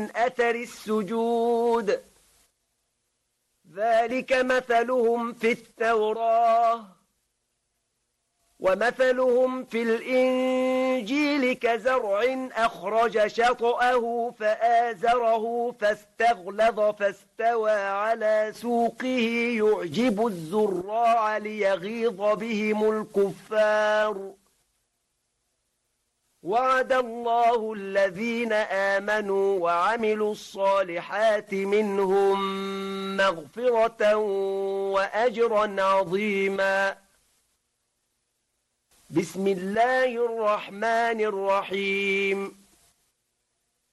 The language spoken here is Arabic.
من أثر السجود. ذلك مثلهم في التوراة ومثلهم في الإنجيل كزرع أخرج شطأه فآزره فاستغلظ فاستوى على سوقه يعجب الزراع ليغيظ بهم الكفار. وعد الله الذين آمنوا وعملوا الصالحات منهم مغفرة وأجرا عظيما. بسم الله الرحمن الرحيم.